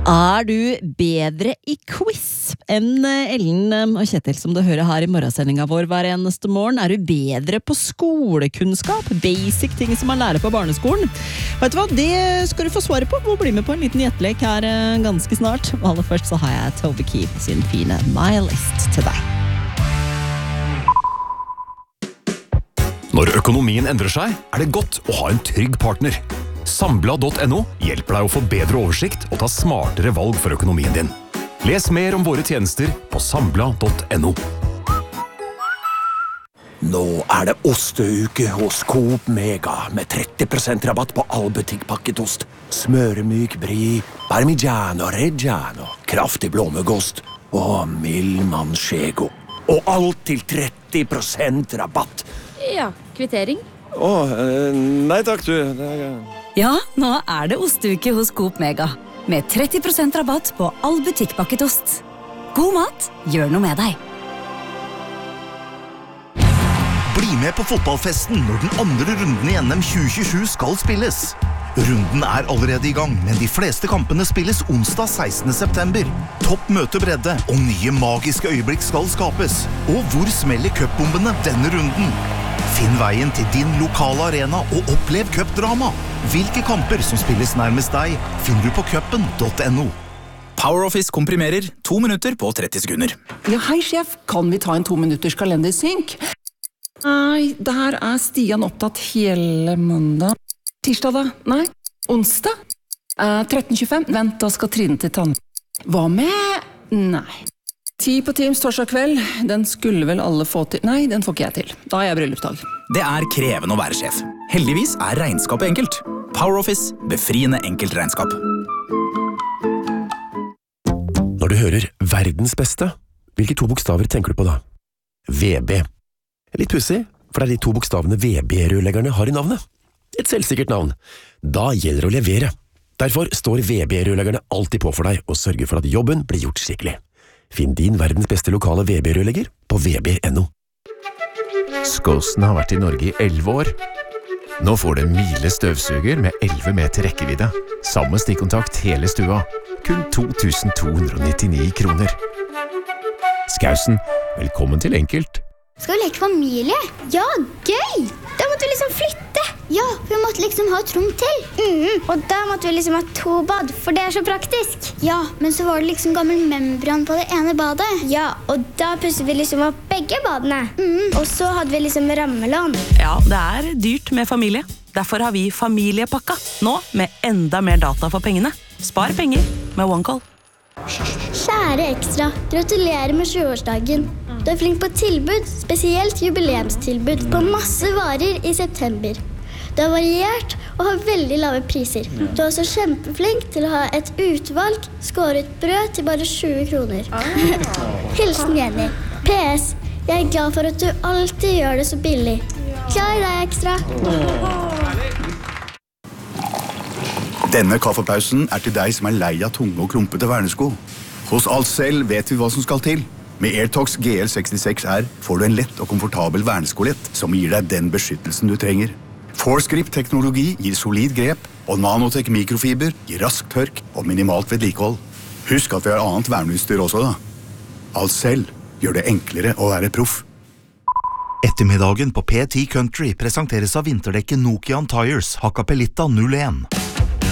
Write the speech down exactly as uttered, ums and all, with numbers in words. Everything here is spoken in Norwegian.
Er du bedre i quiz enn Ellen og Kjetil som du hører her i morgensendinga vår hver eneste morgen? Er du bedre på skolekunnskap? Basic ting som man lærer på barneskolen? Vet du hva, det skal du få svaret på. Må bli med på en liten gjettelek her ganske snart. Aller først så har jeg Toby Keith sin fine My List til deg. Når økonomien endrer seg, er det godt å ha en trygg partner. Sambla punktum no hjelper deg å få bedre oversikt og ta smartere valg for økonomien din. Les mer om våre tjenester på Sambla punktum no. Nå er det osteuke hos Coop Mega med tretti prosent rabatt på all butikkpakket ost. Smøremyk brie, parmigiano reggiano, kraftig blåmuggost og mild manchego. Og alt til tretti prosent rabatt. Ja, kvittering. Åh, nei takk du. Det er... Ja, nå er det osteuke hos Coop Mega, med tretti prosent rabatt på all butikkpakket ost. God mat, gjør noe med deg. Bli med på fotballfesten når den andre runden i N M tjue tjuesju skal spilles. Runden er allerede i gang, men de fleste kampene spilles onsdag sekstende september. Topp møtebredde og nye magiske øyeblikk skal skapes. Og hvor smeller cupbombene denne runden? Finn veien til din lokale arena og opplev cupdrama. Hvilke kamper som spilles nærmest deg, finner du på cupen punktum no. PowerOffice komprimerer to minutter på tretti sekunder. Ja, hei sjef, kan vi ta en to minutters kalendersynk? Nei, der er Stian opptatt hele mandag. Tirsdag da? Nei. Onsdag? Eh, tretten tjuefem? Vent, da skal Trine til tann. Hva med? Nei. Ti på Teams torsdag kveld, den skulle vel alle få til. Nei, den får ikke jeg til. Da er jeg bryllupsdag. Det er krevende å være sjef. Heldigvis er regnskapet enkelt. PowerOffice, befriende enkelt regnskap. Når du hører verdens beste, hvilke to bokstaver tenker du på da? V B. Litt pussig, for det er de to bokstavene V B-rørleggerne har i navnet. Et selvsikkert navn. Da gjelder det å levere. Derfor står V B-rørleggerne alltid på for deg og sørger for at jobben blir gjort skikkelig. Finn din verdens beste lokale V B-rørlegger på V B punktum no. Skåsen har vært i Norge i elleve år. Nå får du en Miele støvsuger med elleve meter rekkevidde. Samme stikkontakt hele stua. Kun to tusen to hundre nittini kroner. Skausen, velkommen til Enkelt. Skal vi leke familie? Ja, gøy! Da måtte vi liksom flytte. Ja, vi måtte liksom ha et rom til. Mm, og da måtte vi liksom ha to bad, for det er så praktisk. Ja, men så var det liksom gammel membran på det ene badet. Ja, og da pusset vi liksom opp begge badene. Mm, og så hadde vi liksom rammelån. Ja, det er dyrt med familie. Derfor har vi familiepakka. Nå med enda mer data for pengene. Spar penger med OneCall. Kjære Ekstra, gratulerer med sjuårsdagen. Du er flink på tilbud, spesielt jubileumstilbud på masse varer i september. Du er variert og har veldig lave priser. Du er også kjempeflink til å ha et utvalg skåret brød til bare tjue kroner. Hilsen Jenny. P S. Jeg er glad for at du alltid gjør det så billig. Glad i deg, Ekstra. Denne kaffepausen er til deg som er lei av tunge og klumpete vernesko. Hos Alcel vet vi hva som skal til. Med Airtox G L sekstiseks R får du en lett og komfortabel verneskolett som gir deg den beskyttelsen du trenger. Forsgrip-teknologi gir solid grep, og Nanotech mikrofiber gir rask tørk og minimalt vedlikehold. Husk at vi har annet verneutstyr også da. Alcel gjør det enklere å være proff. Ettermiddagen på P ti Country presenteres av vinterdekket Nokian Tires Hakkapeliitta null en.